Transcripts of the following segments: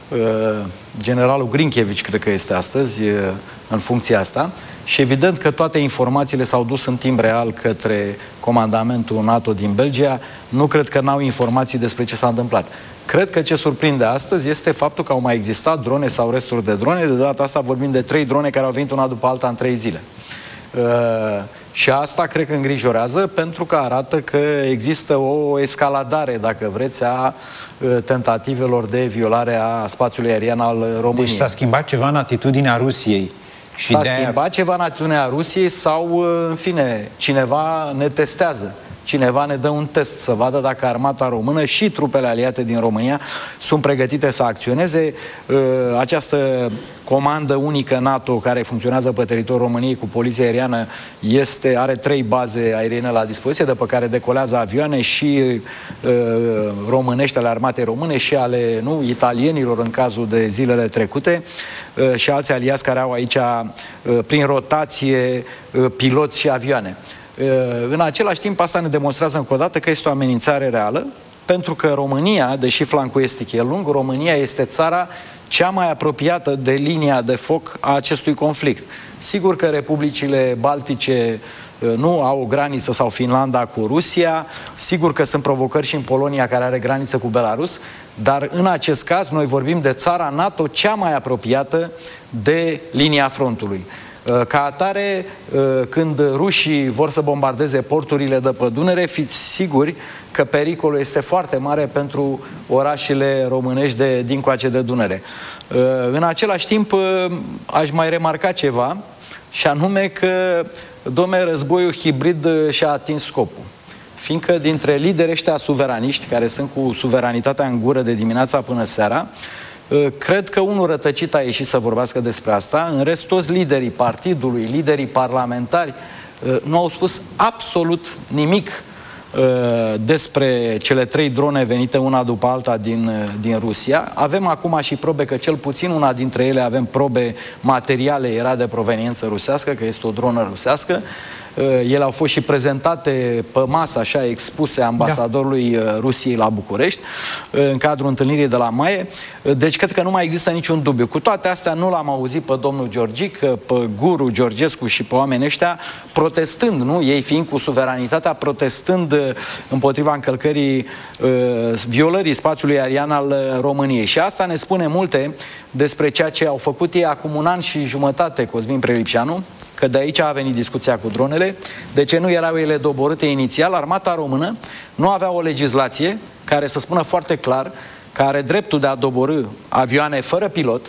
generalul Grinchevici, cred că este astăzi, în funcția asta, și evident că toate informațiile s-au dus în timp real către comandamentul NATO din Belgia. Nu cred că n-au informații despre ce s-a întâmplat. Cred că ce surprinde astăzi este faptul că au mai existat drone sau resturi de drone. De data asta vorbim de 3 drone care au venit una după alta în 3 zile. Și asta cred că îngrijorează, pentru că arată că există o escaladare, dacă vreți, a tentativelor de violare a spațiului aerian al României. Deci s-a schimbat ceva în atitudinea Rusiei. S-a schimbat ceva în atitudinea Rusiei sau, în fine, cineva ne testează. Cineva ne dă un test să vadă dacă armata română și trupele aliate din România sunt pregătite să acționeze. Această comandă unică NATO care funcționează pe teritoriul României cu poliția aeriană are 3 baze aeriene la dispoziție, de pe care decolează avioane și românești ale armatei române și ale italienilor în cazul de zilele trecute și alți aliați care au aici prin rotație piloți și avioane. În același timp, asta ne demonstrează încă o dată că este o amenințare reală, pentru că România, deși flancul estic e lung, România este țara cea mai apropiată de linia de foc a acestui conflict. Sigur că republicile baltice nu au o graniță, sau Finlanda cu Rusia, sigur că sunt provocări și în Polonia, care are graniță cu Belarus, dar în acest caz noi vorbim de țara NATO cea mai apropiată de linia frontului. Ca atare, când rușii vor să bombardeze porturile de pe Dunăre, fiți siguri că pericolul este foarte mare pentru orașele românești dincoace de Dunăre. În același timp, aș mai remarca ceva, și anume că, dom'le, războiul hibrid și-a atins scopul. Fiindcă dintre liderii ăștia suveraniști, care sunt cu suveranitatea în gură de dimineața până seara, cred că unul rătăcit a ieșit să vorbească despre asta. În rest, toți liderii partidului, liderii parlamentari nu au spus absolut nimic despre cele 3 drone venite una după alta din Rusia. Avem acum și probe că cel puțin una dintre ele, avem probe materiale, era de proveniență rusească, că este o dronă rusească. Ele au fost și prezentate pe masă, așa, expuse ambasadorului Rusiei la București, în cadrul întâlnirii de la Maie. Deci cred că nu mai există niciun dubiu. Cu toate astea nu l-am auzit pe domnul Georgic, pe guru Georgescu și pe oamenii ăștia protestând, nu? Ei fiind cu suveranitatea, protestând împotriva încălcării, violării spațiului aerian al României. Și asta ne spune multe despre ceea ce au făcut ei acum 1 an și jumătate, Cosmin Prelipșeanu, că de aici a venit discuția cu dronele. De ce nu erau ele doborâte inițial? Armata română nu avea o legislație care să spună foarte clar că are dreptul de a doborî avioane fără pilot.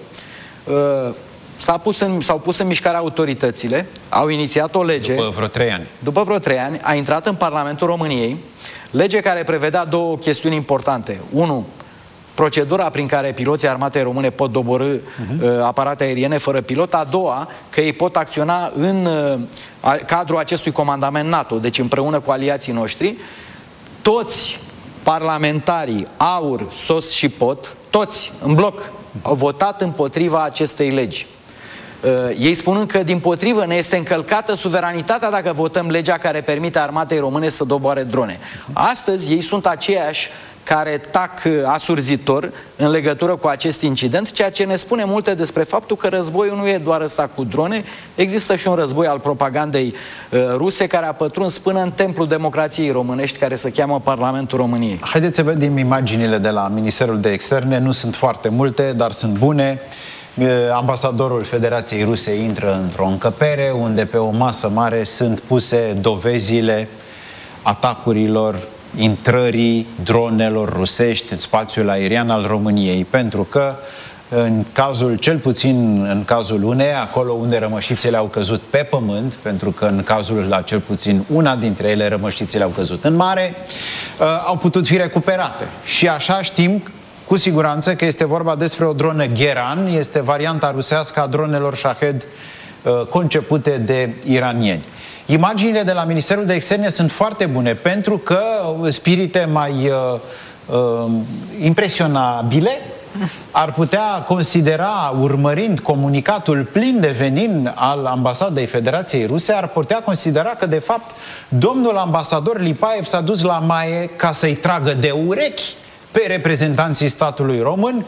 S-au pus în mișcare autoritățile, au inițiat o lege. După vreo 3 ani. După vreo 3 ani, a intrat în Parlamentul României, lege care prevedea 2 chestiuni importante. 1, procedura prin care piloții armatei române pot doborî aparate aeriene fără pilot. A doua, că ei pot acționa în cadrul acestui comandament NATO, deci împreună cu aliații noștri. Toți parlamentarii, AUR, SOS și POT, toți în bloc, au votat împotriva acestei legi. Ei spunând că dimpotrivă ne este încălcată suveranitatea dacă votăm legea care permite armatei române să doboare drone. Astăzi ei sunt aceiași care tac asurzitor în legătură cu acest incident, ceea ce ne spune multe despre faptul că războiul nu e doar ăsta cu drone, există și un război al propagandei ruse care a pătruns până în templul democrației românești, care se cheamă Parlamentul României. Haideți să vedem imaginile de la Ministerul de Externe, nu sunt foarte multe, dar sunt bune. Ambasadorul Federației Ruse intră într-o încăpere unde pe o masă mare sunt puse dovezile atacurilor, intrării dronelor rusești în spațiul aerian al României, pentru că în cazul, cel puțin în cazul uneia, acolo unde rămășițele au căzut pe pământ, pentru că în cazul la cel puțin una dintre ele rămășițele au căzut în mare, au putut fi recuperate. Și așa știm cu siguranță că este vorba despre o dronă Geran, este varianta rusească a dronelor Shahed concepute de iranieni. Imaginile de la Ministerul de Externe sunt foarte bune, pentru că spirite mai impresionabile ar putea considera, urmărind comunicatul plin de venin al Ambasadei Federației Ruse, ar putea considera că, de fapt, domnul ambasador Lipaev s-a dus la Maie ca să-i tragă de urechi pe reprezentanții statului român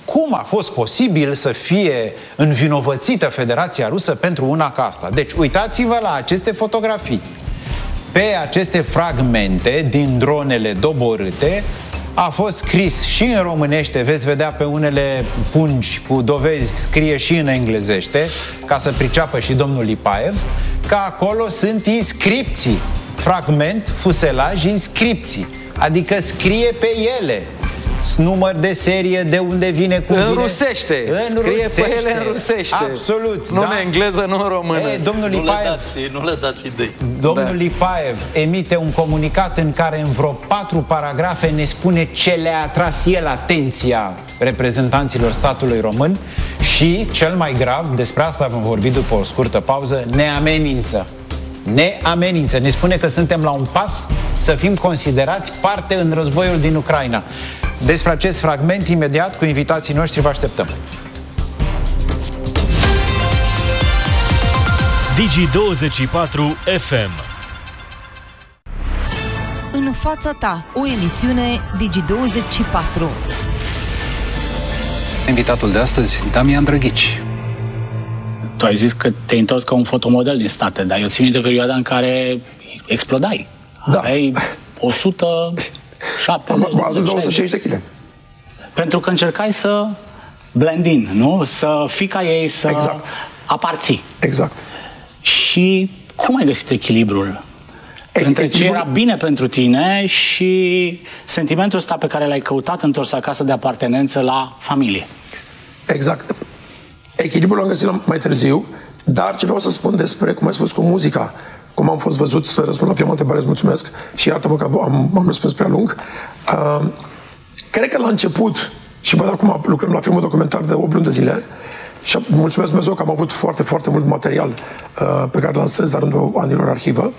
Cum a fost posibil să fie învinovățită Federația Rusă pentru una ca asta? Deci uitați-vă la aceste fotografii. Pe aceste fragmente din dronele doborâte a fost scris și în românește, veți vedea pe unele pungi cu dovezi, scrie și în englezește, ca să priceapă și domnul Lipaev, că acolo sunt inscripții. Fragment, fuselaj, inscripții. Adică scrie pe ele număr de serie, de unde vine, cum vine. În rusește. Scrie pe ele în rusește. Absolut. Nu în engleză, nu în română. Domnul Lipaev, nu le dați idei. Domnul Lipaev emite un comunicat în care în vreo 4 paragrafe ne spune ce le-a atras el atenția reprezentanților statului român și, cel mai grav, despre asta vom vorbi după o scurtă pauză, ne amenință. Ne amenință, ne spune că suntem la un pas să fim considerați parte în războiul din Ucraina. Despre acest fragment, imediat, cu invitații noștri, vă așteptăm. Digi24 FM. În fața ta, o emisiune Digi24. Invitatul de astăzi, Damian Drăghici. Tu ai zis că te-ai întors ca un fotomodel din state, dar eu țin minte perioada în care explodai. Da. Aveai 170 am adus 260 de kg. Pentru că încercai să blend in, nu? Să fii ca ei, să aparții. Exact. Și cum ai găsit echilibrul? Între ce era bine pentru tine și sentimentul ăsta pe care l-ai căutat întors acasă de apartenență la familie. Exact. Echilibrul l-am găsit mai târziu, dar ce vreau să spun despre, cum ai spus, cu muzica, cum am fost văzut, să răspund la prima întrebare, îți mulțumesc și iartă-mă că am răspuns prea lung. Cred că la început, și văd acum lucrăm la filmul documentar de 8 luni de zile, și mulțumesc Dumnezeu că am avut foarte, foarte mult material pe care l-am strâns de-a rândul anilor arhivă.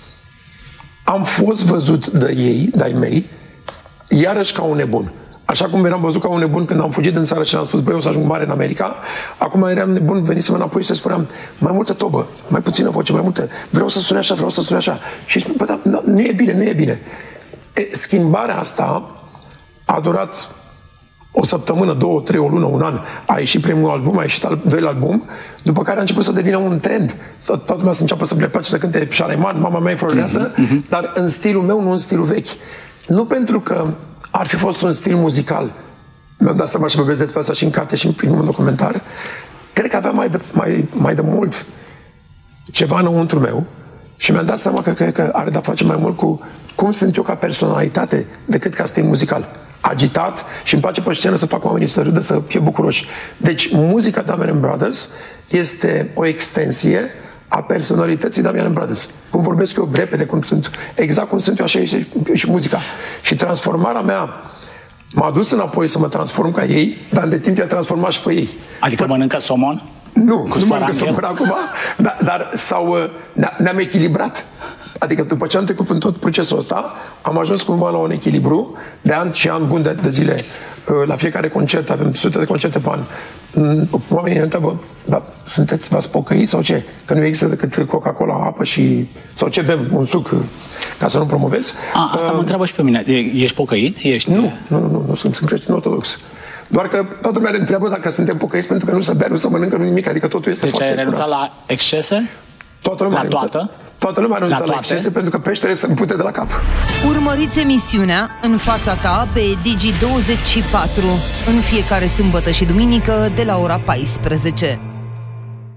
Am fost văzut de ei, de-ai mei, iarăși ca un nebun. Așa cum eram văzut ca un nebun când am fugit din țară și am spus, băi, o să ajung mare în America, acum eram nebun, venisem înapoi și spuneam, mai multă tobă, mai puțină voce, mai multă, vreau să sune așa, vreau să sune așa. Și spun, bă, da, nu e bine, nu e bine. Schimbarea asta a durat o săptămână, 2, 3, o lună, un an. A ieșit primul album, a ieșit al doilea album, după care a început să devină un trend. Toată lumea să înceapă să le place să cânte Șaraiman, Mama mea e floreasă, dar în stilul meu, nu în stilul vechi. Nu pentru că ar fi fost un stil muzical. Mi-am dat seama și vorbesc despre asta și în carte și în primul documentar. Cred că avea mai de mult ceva înăuntru meu și mi-am dat seama că are de-a face mai mult cu cum sunt eu ca personalitate decât ca stil muzical. Agitat și îmi place pe scenă să fac oamenii să râdă, să fie bucuroși. Deci muzica Damian Brothers este o extensie a personalității Damian Brothers. Cum vorbesc eu repede, cum sunt, exact cum sunt eu, așa e și muzica. Și transformarea mea m-a dus înapoi să mă transform ca ei, dar de timp i-a transformat și pe ei. Adică mănâncă somon? Nu mănâncă somon acum, dar ne-am echilibrat. Adică după ce am trecut prin tot procesul ăsta, am ajuns cumva la un echilibru de ani și ani buni de zile. La fiecare concert, avem sute de concerte pe an. Oamenii ne întreabă, dar v-ați pocăit sau ce? Că nu există decât Coca-Cola, apă și... sau ce bem, un suc, ca să nu promovez. Asta mă întreabă și pe mine. Ești pocăit? Nu, sunt creștin ortodox. Doar că toată lumea ne întreabă dacă suntem pocăiți pentru că nu se bea, nu se mănâncă, nu nimic, adică totul este foarte curat. Deci ai renunțat la excese? Toată lumea a renunțat la excese pentru că peștele se împute de la cap. Urmăriți emisiunea În fața ta pe Digi24 în fiecare sâmbătă și duminică de la ora 14.